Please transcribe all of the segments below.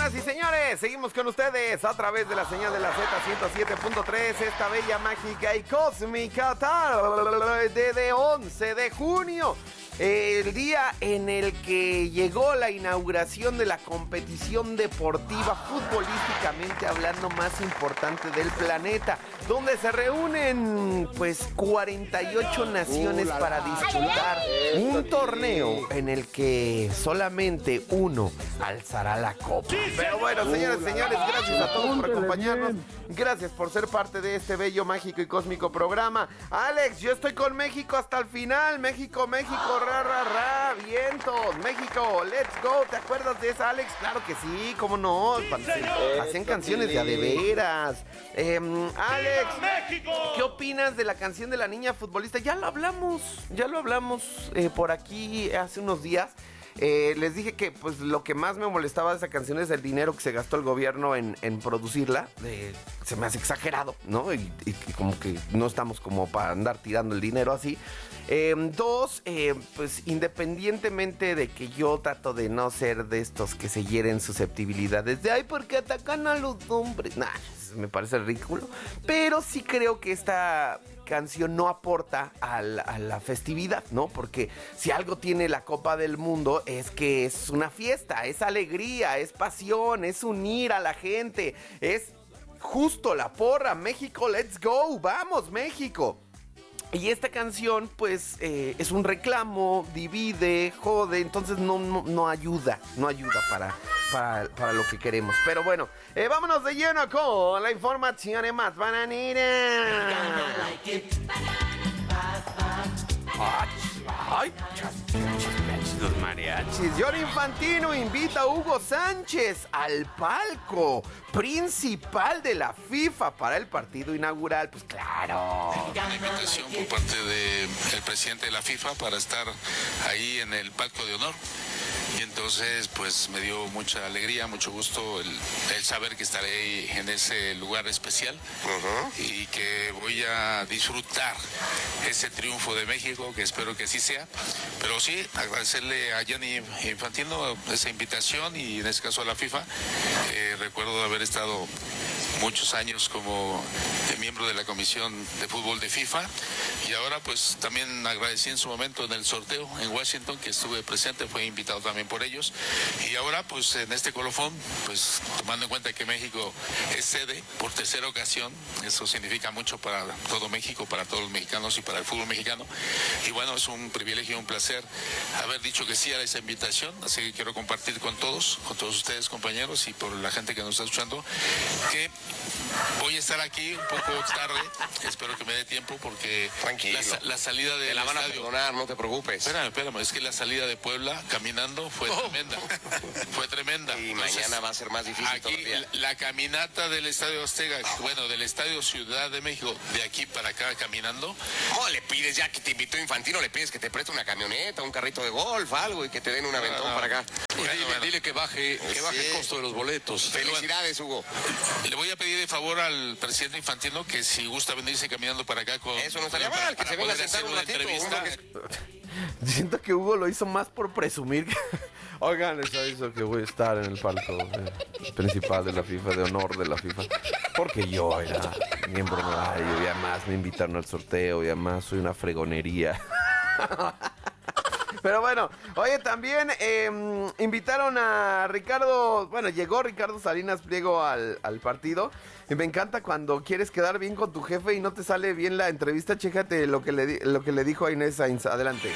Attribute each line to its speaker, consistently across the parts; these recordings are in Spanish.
Speaker 1: Señoras y señores, seguimos con ustedes a través de la señal de la Z107.3, esta bella, mágica y cósmica tarde de 11 de junio. El día en el que llegó la inauguración de la competición deportiva, futbolísticamente hablando, más importante del planeta, donde se reúnen pues 48 naciones para disputar un torneo en el que solamente uno alzará la copa. Pero bueno, señoras y señores, gracias a todos por acompañarnos. Gracias por ser parte de este bello, mágico y cósmico programa. Alex, yo estoy con México hasta el final. México, México, ra, ra, ra, vientos. México, let's go. ¿Te acuerdas de esa, Alex? Claro que sí, cómo no. Hacían canciones de a de veras. Alex, ¿qué opinas de la canción de la niña futbolista? Ya lo hablamos por aquí hace unos días. Les dije que pues lo que más me molestaba de esa canción es el dinero que se gastó el gobierno en producirla. Se me hace exagerado, ¿no? Y como que no estamos como para andar tirando el dinero así. Dos, pues independientemente de que yo trato de no ser de estos que se hieren susceptibilidades de, ay, porque atacan a los hombres. Nah, me parece ridículo. Pero sí creo que esta canción no aporta a la festividad, ¿no? Porque si algo tiene la Copa del Mundo es que es una fiesta, es alegría, es pasión, es unir a la gente, es justo la porra. México, let's go, vamos México. Y esta canción, pues, es un reclamo, divide, jode, entonces no ayuda para lo que queremos. Pero bueno, vámonos de lleno con la información más bananera. Ay, los mariachis. Gianni Infantino invita a Hugo Sánchez al palco principal de la FIFA para el partido inaugural. Pues claro.
Speaker 2: Una invitación por parte del presidente de la FIFA para estar ahí en el palco de honor. Y entonces, pues me dio mucha alegría, mucho gusto el saber que estaré en ese lugar especial y que voy a disfrutar ese triunfo de México, que espero que así sea. Pero sí, agradecerle a Gianni Infantino esa invitación y en este caso a la FIFA. Recuerdo haber estado muchos años como miembro de la Comisión de Fútbol de FIFA y ahora pues también agradecí en su momento en el sorteo en Washington que estuve presente, fue invitado también por ellos y ahora pues en este colofón, pues tomando en cuenta que México es sede por tercera ocasión, eso significa mucho para todo México, para todos los mexicanos y para el fútbol mexicano y bueno, es un privilegio y un placer haber dicho que sí a esa invitación, así que quiero compartir con todos ustedes compañeros y por la gente que nos está escuchando que voy a estar aquí un poco tarde, espero que me dé tiempo porque la salida de
Speaker 3: la van a perdonar, no te preocupes.
Speaker 2: Espérame, es que la salida de Puebla caminando fue tremenda.
Speaker 3: Y entonces, mañana va a ser más difícil
Speaker 2: aquí
Speaker 3: todavía.
Speaker 2: La caminata del Estadio Azteca, bueno, del Estadio Ciudad de México, de aquí para acá caminando.
Speaker 3: ¿Cómo le pides, ya que te invitó Infantino, le pides que te preste una camioneta, un carrito de golf, algo y que te den un aventón para acá?
Speaker 2: Dile que baje el costo de los boletos.
Speaker 3: Felicidades, Hugo.
Speaker 2: Le voy a pedir de favor al presidente Infantino que si gusta venirse caminando para acá con...
Speaker 3: Eso no estaría mal, que se venga a sentar un ratito.
Speaker 1: Siento que Hugo lo hizo más por presumir que... Oigan, les aviso que voy a estar en el palco principal de la FIFA, de honor de la FIFA. Porque yo era miembro honorario y además me invitaron al sorteo y además soy una fregonería. Pero bueno, oye, también invitaron a Ricardo, bueno, llegó Ricardo Salinas Pliego al partido. Y me encanta cuando quieres quedar bien con tu jefe y no te sale bien la entrevista. Chécate lo que le dijo a Inés Sainz. Adelante.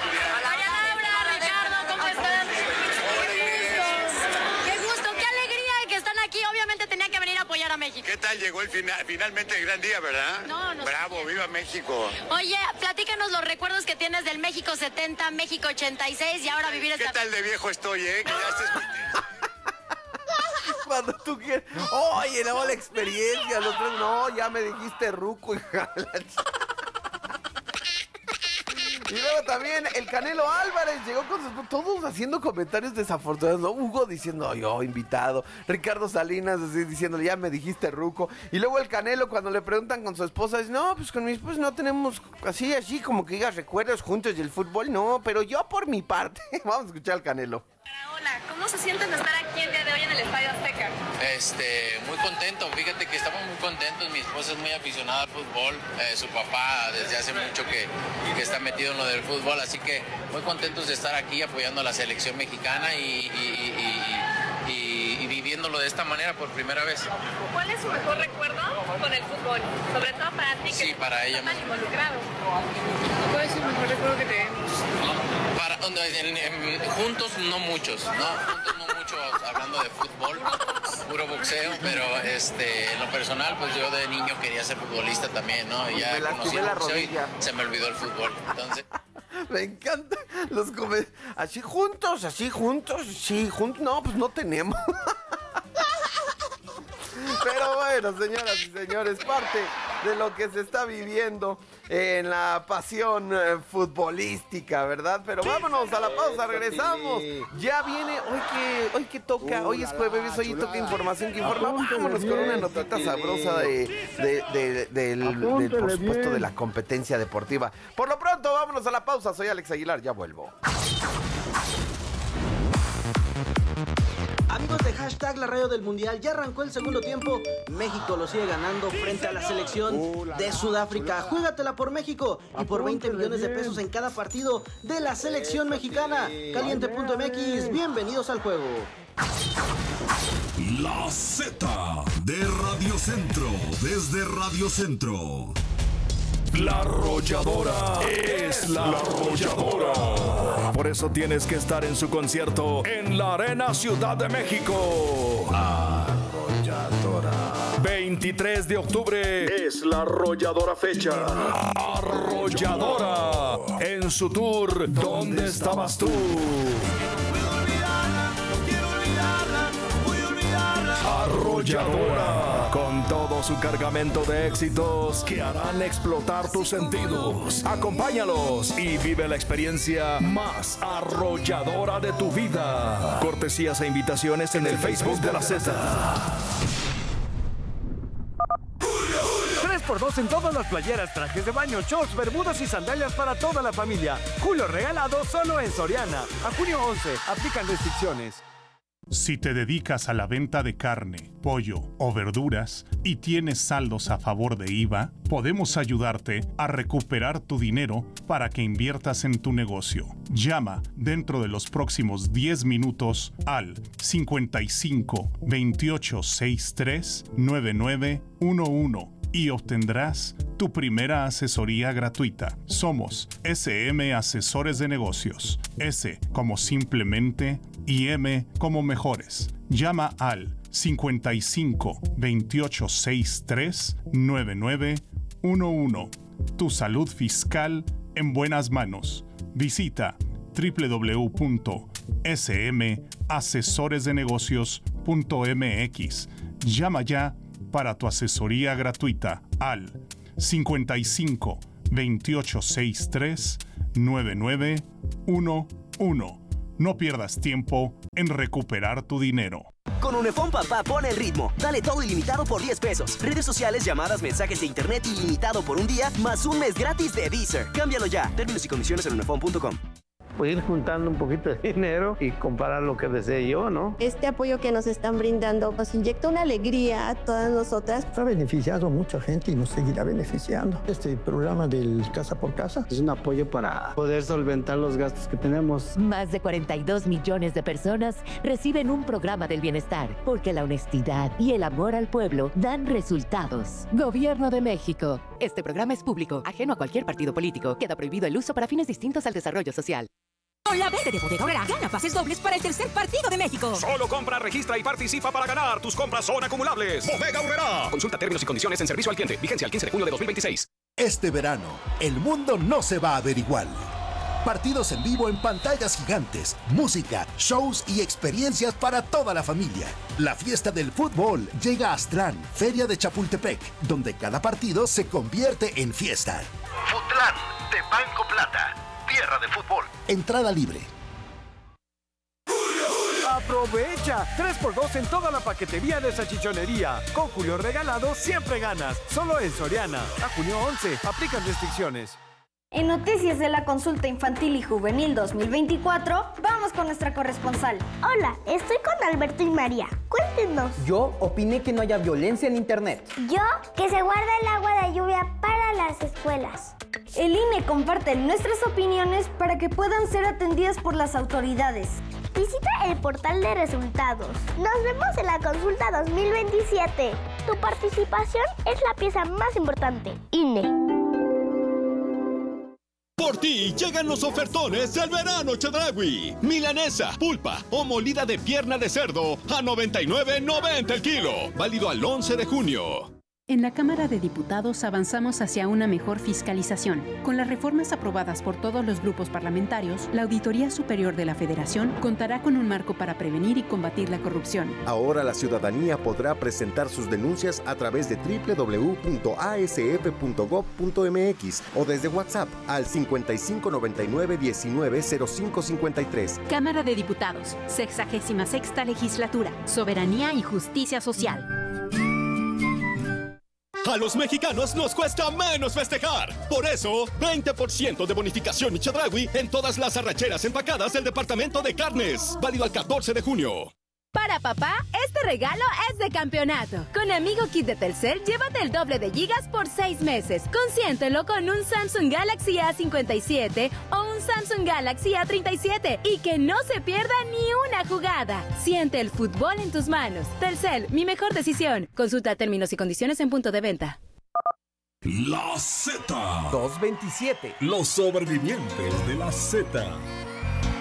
Speaker 4: A México.
Speaker 5: ¿Qué tal? Llegó finalmente el gran día, ¿verdad?
Speaker 4: No.
Speaker 5: Bravo, viva México.
Speaker 4: Oye, platícanos los recuerdos que tienes del México 70, México 86 y ahora vivir esta...
Speaker 5: ¿Qué tal de viejo estoy, Que ya estés...
Speaker 1: Cuando tú quieres... Oye, no, la experiencia, los tres... No, ya me dijiste ruco, hija. Y luego también el Canelo Álvarez llegó con sus... Todos haciendo comentarios desafortunados, ¿no? Hugo diciendo, yo, invitado. Ricardo Salinas así, diciéndole, ya me dijiste ruco. Y luego el Canelo cuando le preguntan con su esposa, dice, no, pues con mi esposa no tenemos así como que digas recuerdos juntos del fútbol. No, pero yo por mi parte. Vamos a escuchar al Canelo.
Speaker 6: Hola, ¿cómo se sienten de estar aquí el día de hoy en el Estadio Azteca?
Speaker 7: Muy contento, fíjate que estamos muy contentos, mi esposa es muy aficionada al fútbol, su papá desde hace mucho que está metido en lo del fútbol, así que muy contentos de estar aquí apoyando a la selección mexicana y viviéndolo de esta manera por primera vez.
Speaker 6: ¿Cuál es su mejor recuerdo con el fútbol? Sobre todo para ti, que
Speaker 7: Sí, para ella
Speaker 6: estás
Speaker 7: misma.
Speaker 6: involucrado. ¿Cuál es el mejor recuerdo que tenemos?
Speaker 7: Juntos no muchos, hablando de fútbol, puro boxeo, pero en lo personal, pues yo de niño quería ser futbolista también, ¿no? Y ya
Speaker 1: Me
Speaker 7: conocí
Speaker 1: lastimé
Speaker 7: el
Speaker 1: la
Speaker 7: boxeo y
Speaker 1: rodilla.
Speaker 7: se me olvidó el fútbol, entonces...
Speaker 1: Me encanta los así juntos, no, pues no tenemos. Pero bueno, señoras y señores, parte de lo que se está viviendo en la pasión futbolística, ¿verdad? Pero vámonos a la pausa, regresamos. Ya viene, hoy que toca, hoy es jueves, hoy toca información que informa. Vámonos con una notita sabrosa por supuesto, de la competencia deportiva. Por lo pronto, vámonos a la pausa. Soy Alex Aguilar, ya vuelvo.
Speaker 8: Amigos de hashtag La Radio del Mundial, ya arrancó el segundo tiempo. México lo sigue ganando frente a la selección de Sudáfrica. Juégatela por México y por 20 millones de pesos en cada partido de la selección mexicana. Caliente.mx, bienvenidos al juego.
Speaker 9: La Z de Radio Centro, desde Radio Centro. La Arrolladora es la Arrolladora. Por eso tienes que estar en su concierto en la Arena Ciudad de México. Arrolladora. 23 de octubre es la Arrolladora fecha. Arrolladora en su tour ¿Dónde estabas tú? Arrolladora, con todo su cargamento de éxitos que harán explotar tus sentidos. Acompáñalos y vive la experiencia más arrolladora de tu vida. Cortesías e invitaciones en el Facebook de la Z.
Speaker 10: 3x2 en todas las playeras, trajes de baño, shorts, bermudas y sandalias para toda la familia. Julio regalado solo en Soriana. A junio 11, aplican restricciones.
Speaker 11: Si te dedicas a la venta de carne, pollo o verduras y tienes saldos a favor de IVA, podemos ayudarte a recuperar tu dinero para que inviertas en tu negocio. Llama dentro de los próximos 10 minutos al 55 28 63 9911 y obtendrás tu primera asesoría gratuita. Somos SM Asesores de Negocios. S como simplemente y M como mejores. Llama al 55 28 63 9911. Tu salud fiscal en buenas manos. Visita www.smasesoresdenegocios.mx. Llama ya para tu asesoría gratuita al 55 28 63 9911. No pierdas tiempo en recuperar tu dinero.
Speaker 12: Con Unifón Papá pone el ritmo. Dale todo ilimitado por 10 pesos. Redes sociales, llamadas, mensajes de internet ilimitado por un día, más un mes gratis de Deezer. Cámbialo ya. Términos y condiciones en unifón.com.
Speaker 13: Pues ir juntando un poquito de dinero y comprar lo que desee yo, ¿no?
Speaker 14: Este apoyo que nos están brindando nos inyecta una alegría a todas nosotras.
Speaker 15: Ha beneficiado a mucha gente y nos seguirá beneficiando. Este programa del Casa por Casa
Speaker 13: es un apoyo para poder solventar los gastos que tenemos.
Speaker 16: Más de 42 millones de personas reciben un programa del bienestar, porque la honestidad y el amor al pueblo dan resultados. Gobierno de México. Este programa es público, ajeno a cualquier partido político. Queda prohibido el uso para fines distintos al desarrollo social.
Speaker 17: Con la venta de Bodega Aurrera, gana pases dobles para el tercer partido de México.
Speaker 18: Solo compra, registra y participa para ganar. Tus compras son acumulables. Bodega Aurrera. Consulta términos y condiciones en servicio al cliente. Vigencia el 15 de junio de 2026.
Speaker 19: Este verano, el mundo no se va a ver igual. Partidos en vivo en pantallas gigantes, música, shows y experiencias para toda la familia. La fiesta del fútbol llega a Aztlán, Feria de Chapultepec, donde cada partido se convierte en fiesta.
Speaker 20: Futlán, de Banco Plata. Tierra de fútbol.
Speaker 19: Entrada libre.
Speaker 10: ¡Aprovecha! 3x2 en toda la paquetería de salchichonería. Con Julio regalado siempre ganas. Solo en Soriana. A junio 11. Aplican restricciones.
Speaker 21: En Noticias de la Consulta Infantil y Juvenil 2024, vamos con nuestra corresponsal.
Speaker 22: Hola, estoy con Alberto y María. Cuéntenos.
Speaker 23: Yo opiné que no haya violencia en Internet.
Speaker 22: Yo, que se guarda el agua de lluvia para las escuelas.
Speaker 21: El INE comparte nuestras opiniones para que puedan ser atendidas por las autoridades.
Speaker 22: Visita el portal de resultados. Nos vemos en la Consulta 2027. Tu participación es la pieza más importante. INE.
Speaker 24: Por ti llegan los ofertones del verano Chedraui. Milanesa, pulpa o molida de pierna de cerdo a $99.90 el kilo. Válido al 11 de junio.
Speaker 25: En la Cámara de Diputados avanzamos hacia una mejor fiscalización. Con las reformas aprobadas por todos los grupos parlamentarios, la Auditoría Superior de la Federación contará con un marco para prevenir y combatir la corrupción.
Speaker 26: Ahora la ciudadanía podrá presentar sus denuncias a través de www.asf.gov.mx o desde WhatsApp al 5599-190553.
Speaker 25: Cámara de Diputados, 66ª Legislatura, Soberanía y Justicia Social.
Speaker 24: A los mexicanos nos cuesta menos festejar. Por eso, 20% de bonificación y Chedraui en todas las arracheras empacadas del departamento de carnes. Válido al 14 de junio.
Speaker 27: Para papá, este regalo es de campeonato. Con Amigo Kit de Telcel, llévate el doble de gigas por 6 meses. Consiéntelo con un Samsung Galaxy A57 o un Samsung Galaxy A37 y que no se pierda ni una jugada. Siente el fútbol en tus manos. Telcel, mi mejor decisión. Consulta términos y condiciones en punto de venta.
Speaker 9: La Z.
Speaker 23: 227.
Speaker 9: Los sobrevivientes de la Z.